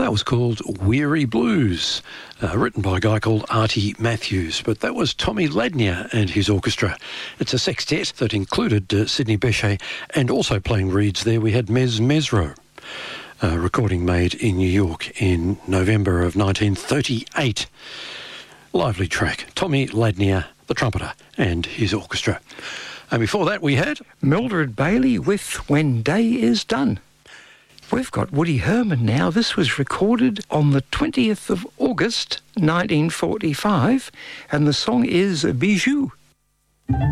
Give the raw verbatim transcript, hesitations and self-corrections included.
that was called Weary Blues, uh, written by a guy called Artie Matthews. But that was Tommy Ladnier and his orchestra. It's a sextet that included uh, Sidney Bechet, and also playing reeds there we had Mez Mesro. A recording made in New York in November of nineteen thirty-eight. Lively track. Tommy Ladnier, the trumpeter, and his orchestra. And before that we had Mildred Bailey with When Day Is Done. We've got Woody Herman now. This was recorded on the twentieth of August, nineteen forty-five, and the song is Bijou.